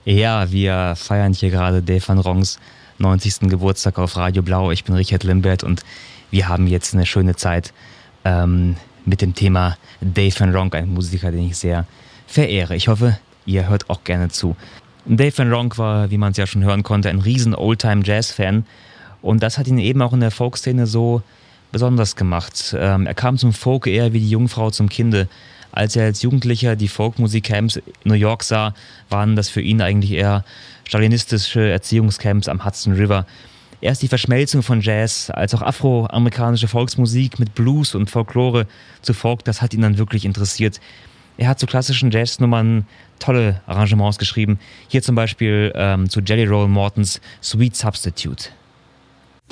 Ja, wir feiern hier gerade Dave van Ronks 90. Geburtstag auf Radio Blau. Ich bin Richard Limbert und wir haben jetzt eine schöne Zeit mit dem Thema Dave van Ronk, ein Musiker, den ich sehr verehre. Ich hoffe, ihr hört auch gerne zu. Dave van Ronk war, wie man es ja schon hören konnte, ein riesen Oldtime-Jazz-Fan und das hat ihn eben auch in der Folkszene so besonders gemacht. Er kam zum Folk eher wie die Jungfrau zum Kinde. Als er als Jugendlicher die Folkmusik-Camps in New York sah, waren das für ihn eigentlich eher stalinistische Erziehungscamps am Hudson River. Erst die Verschmelzung von Jazz als auch afroamerikanische Volksmusik mit Blues und Folklore zu Folk, das hat ihn dann wirklich interessiert. Er hat zu klassischen Jazznummern tolle Arrangements geschrieben. Hier zum Beispiel zu Jelly Roll Mortons Sweet Substitute.